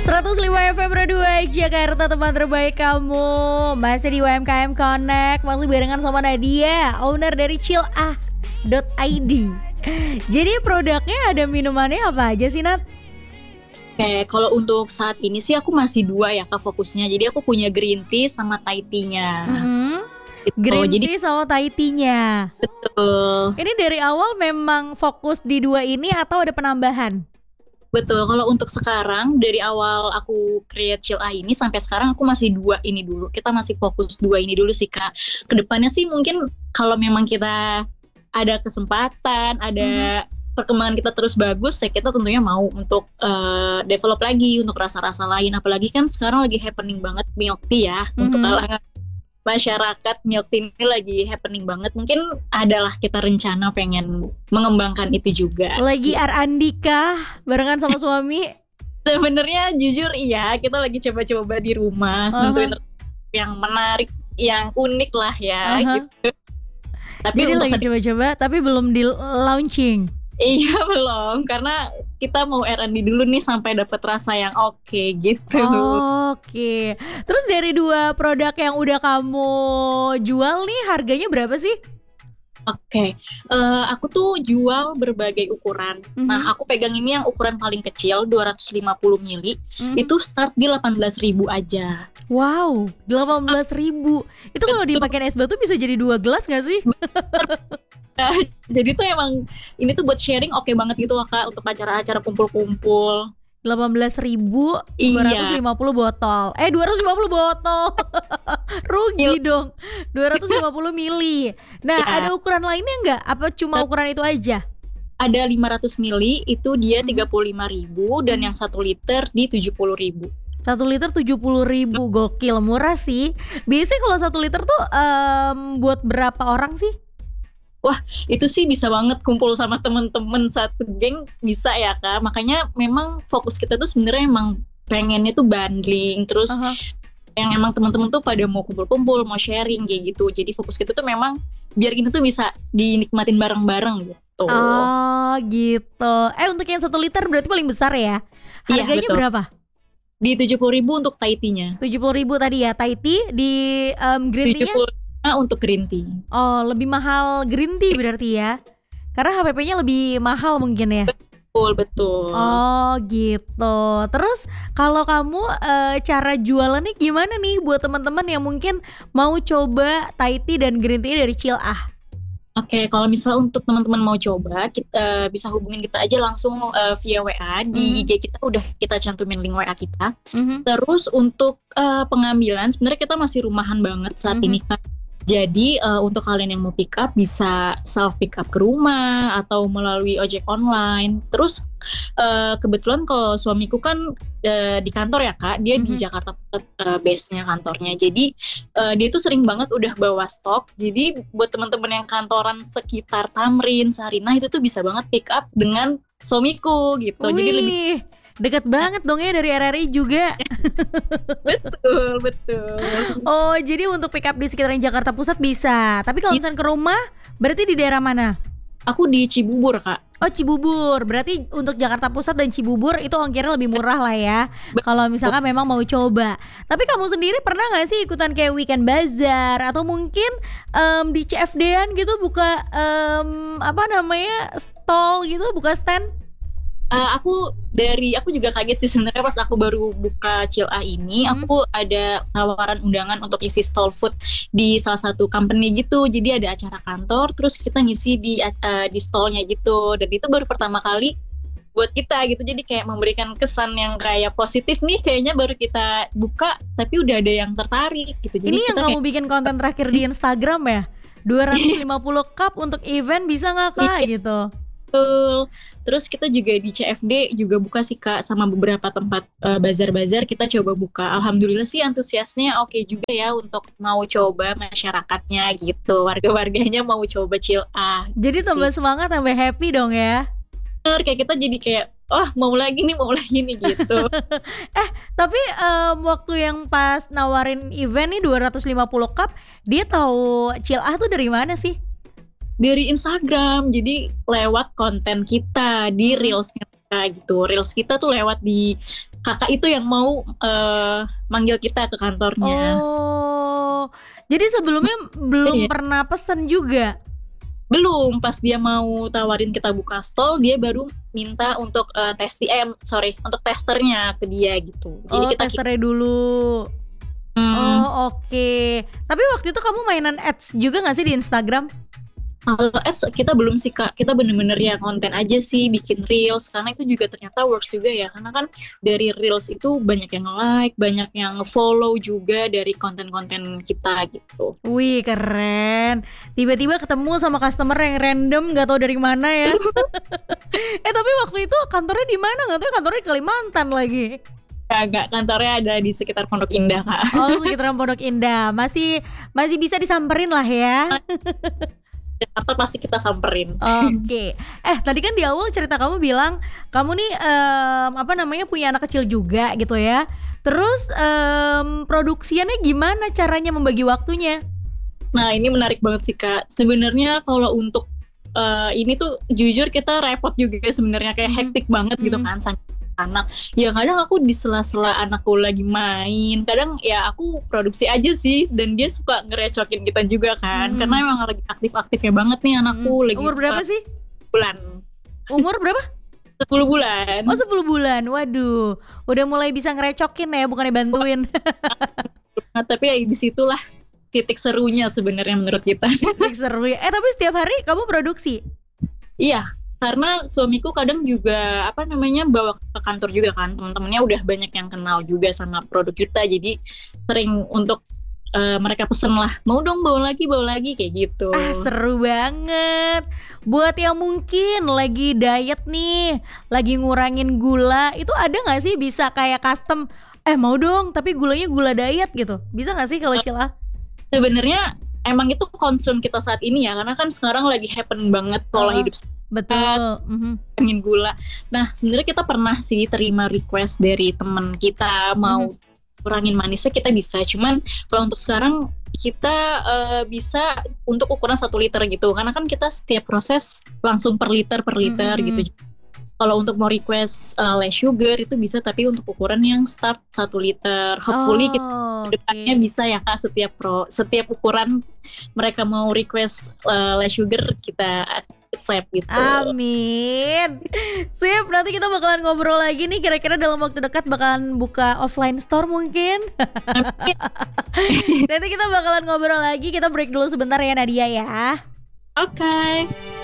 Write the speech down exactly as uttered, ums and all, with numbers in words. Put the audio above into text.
seratus lima F M Radio dua Jakarta, teman terbaik kamu. Masih di U M K M Connect, masih barengan sama Nadia, owner dari chillah dot i d. Jadi produknya ada minumannya apa aja sih, Nat? Oke, kalau untuk saat ini sih aku masih dua ya Kak fokusnya. Jadi aku punya green tea sama Thai tea-nya. Mm-hmm. Gitu. Green Jadi, tea sama Thai tea-nya. Betul. Ini dari awal memang fokus di dua ini atau ada penambahan? Betul, kalau untuk sekarang dari awal aku create chillah ini sampai sekarang aku masih dua ini dulu. Kita masih fokus dua ini dulu sih Kak. Kedepannya sih mungkin kalau memang kita ada kesempatan, ada mm-hmm. perkembangan kita terus bagus, ya kita tentunya mau untuk uh, develop lagi untuk rasa-rasa lain. Apalagi kan sekarang lagi happening banget milk tea ya, mm-hmm. untuk kalangan masyarakat. Milk tea ini lagi happening banget. Mungkin adalah kita rencana pengen mengembangkan itu juga. Lagi R and D kah barengan sama suami? Sebenarnya jujur iya, kita lagi coba-coba di rumah, uh-huh. tentuin yang menarik, yang unik lah ya, uh-huh. gitu. Tapi jadi lagi sed- coba-coba, tapi belum di launching. Iya belum, karena kita mau R and D dulu nih sampai dapat rasa yang oke okay, gitu. Oh, oke. Okay. Terus dari dua produk yang udah kamu jual nih, harganya berapa sih? Oke, okay. uh, aku tuh jual berbagai ukuran. Mm-hmm. Nah, aku pegang ini yang ukuran paling kecil dua ratus lima puluh mililiter. Mm-hmm. Itu start di delapan belas ribu aja. Wow, delapan belas ribu. Itu kalau dipakai es batu bisa jadi dua gelas gak sih? Jadi tuh emang ini tuh buat sharing oke okay banget gitu loh Kak, untuk acara-acara kumpul-kumpul. Delapan belas ribu dua ratus lima puluh botol. Eh dua ratus lima puluh botol. Rugi dong. Dua ratus lima puluh mili. Nah ya. Ada ukuran lainnya gak? Apa cuma ukuran itu aja? Ada lima ratus mili itu dia tiga puluh lima ribu. Dan yang satu liter di tujuh puluh ribu. Satu liter tujuh puluh ribu. Gokil, murah sih. Biasanya kalau satu liter tuh um, buat berapa orang sih? Wah, itu sih bisa banget kumpul sama temen-temen satu geng, bisa ya Kak. Makanya memang fokus kita tuh sebenarnya emang pengennya tuh bundling, terus uh-huh. yang emang teman-teman tuh pada mau kumpul-kumpul, mau sharing kayak gitu. Jadi fokus kita tuh memang biar kita tuh bisa dinikmatin bareng-bareng gitu. Oh gitu. Eh untuk yang satu liter berarti paling besar ya? Harganya iya, berapa? Di tujuh puluh ribu untuk Thai tea-nya. tujuh puluh ribu tadi ya Thai tea. Di um, green tea-nya? Untuk green tea. Oh, lebih mahal green tea berarti ya? Karena H P P-nya lebih mahal mungkin ya? Betul, betul. Oh, gitu. Terus kalau kamu e, cara jualannya gimana nih buat teman-teman yang mungkin mau coba Thai tea dan green tea dari chillah? Oke, okay, kalau misalnya untuk teman-teman mau coba, kita uh, bisa hubungin kita aja langsung uh, via W A. Di mm-hmm. I G kita udah kita cantumin link W A kita. Mm-hmm. Terus untuk uh, pengambilan, sebenarnya kita masih rumahan banget saat mm-hmm. ini kan. Jadi uh, untuk kalian yang mau pick up bisa self pick up ke rumah atau melalui ojek online. Terus uh, kebetulan kalau suamiku kan uh, di kantor ya Kak, dia mm-hmm. di Jakarta uh, base-nya kantornya. Jadi uh, dia tuh sering banget udah bawa stok. Jadi buat teman-teman yang kantoran sekitar Tamrin, Sarinah itu tuh bisa banget pick up dengan suamiku gitu. Wih. Jadi lebih dekat banget dong ya dari R R I juga. Betul, betul. Oh, jadi untuk pick up di sekitaran Jakarta Pusat bisa. Tapi kalau misalnya ke rumah, berarti di daerah mana? Aku di Cibubur, Kak. Oh, Cibubur. Berarti untuk Jakarta Pusat dan Cibubur itu ongkirnya lebih murah lah ya. Kalau misalkan memang mau coba. Tapi kamu sendiri pernah gak sih ikutan kayak weekend bazaar atau mungkin um, di C F D-an gitu buka um, apa namanya stall gitu, buka stand? Uh, aku dari aku juga kaget sih sebenarnya pas aku baru buka chillah ini, hmm. aku ada tawaran undangan untuk isi stall food di salah satu company gitu. Jadi ada acara kantor, terus kita ngisi di uh, di stallnya gitu. Dan itu baru pertama kali buat kita gitu. Jadi kayak memberikan kesan yang kayak positif nih. Kayaknya baru kita buka, tapi udah ada yang tertarik gitu. Jadi ini yang kamu kayak bikin konten terakhir di Instagram ya? dua ratus lima puluh cup untuk event bisa nggak Kak gitu? Betul. Terus kita juga di C F D juga buka sih Kak, sama beberapa tempat uh, bazar-bazar kita coba buka. Alhamdulillah sih antusiasnya oke juga ya untuk mau coba masyarakatnya gitu. Warga-warganya mau coba chillah. Jadi tambah semangat, tambah happy dong ya. Bener, kayak kita jadi kayak oh mau lagi nih, mau lagi nih gitu. eh tapi um, waktu yang pas nawarin event nih dua ratus lima puluh cup, dia tahu chillah tuh dari mana sih? Dari Instagram, jadi lewat konten kita di reelsnya kita gitu. Reels kita tuh lewat di kakak itu yang mau uh, manggil kita ke kantornya. Oh, jadi sebelumnya belum Iya. pernah pesen juga? Belum, pas dia mau tawarin kita buka stall, dia baru minta untuk uh, testi, eh sorry, untuk testernya ke dia gitu. Jadi Oh, kita testernya dulu. Hmm, Oh, oke. Tapi waktu itu kamu mainan ads juga gak sih di Instagram? kalau ads kita belum sih Kak, kita bener-bener ya konten aja sih, bikin reels, karena itu juga ternyata works juga ya, karena kan dari reels itu banyak yang like, banyak yang follow juga dari konten-konten kita gitu. Wih, keren. Tiba-tiba ketemu sama customer yang random gak tahu dari mana ya. Eh, tapi waktu itu kantornya di mana? Gak tahu, kantornya di Kalimantan lagi. Agak kantornya ada di sekitar Pondok Indah Kak. Oh, sekitaran Pondok Indah. Masih masih bisa disamperin lah ya. Jakarta pasti kita samperin. Oke. Eh, tadi kan di awal cerita kamu bilang kamu nih em, apa namanya punya anak kecil juga gitu ya. Terus em, produksiannya gimana caranya membagi waktunya? Nah ini menarik banget sih Kak. Sebenarnya kalau untuk uh, ini tuh jujur kita repot juga sebenarnya, kayak hektik banget gitu kan sama anak. Ya kadang aku di sela-sela anakku lagi main, kadang ya aku produksi aja sih, dan dia suka ngerecokin kita juga kan, Hmm. karena emang lagi aktif-aktifnya banget nih anakku. Hmm. Lagi Umur berapa suka sih? bulan Umur berapa? sepuluh bulan. Oh, sepuluh bulan. Waduh, udah mulai bisa ngerecokin ya, bukannya bantuin. Nah, tapi ya disitulah titik serunya sebenarnya menurut kita. Seru ya. Eh, tapi setiap hari kamu produksi? Iya, karena suamiku kadang juga apa namanya bawa ke kantor juga kan, teman-temannya udah banyak yang kenal juga sama produk kita, jadi sering untuk uh, mereka pesen lah, mau dong bawa lagi bawa lagi kayak gitu. Ah, seru banget. Buat yang mungkin lagi diet nih, lagi ngurangin gula, itu ada nggak sih bisa kayak custom? Eh, mau dong, tapi gulanya gula diet gitu. Bisa nggak sih kalau Cila? Sebenarnya emang itu concern kita saat ini ya, karena kan sekarang lagi happening banget pola Oh, hidup betul. Mhm. ingin gula. Nah sebenarnya kita pernah sih terima request dari teman kita mau kurangin manisnya, kita bisa. Cuman kalau untuk sekarang kita uh, bisa untuk ukuran satu liter gitu, karena kan kita setiap proses langsung per liter per liter Mhm. gitu. Kalau untuk mau request uh, less sugar itu bisa, tapi untuk ukuran yang start satu liter. Hopefully kita Oh, kedepannya oke. bisa ya Kak, setiap pro setiap ukuran mereka mau request uh, less sugar kita accept gitu. Amin. Sip, nanti kita bakalan ngobrol lagi nih, kira-kira dalam waktu dekat bakalan buka offline store mungkin. Amin. Nanti kita bakalan ngobrol lagi, kita break dulu sebentar ya Nadia ya. Oke.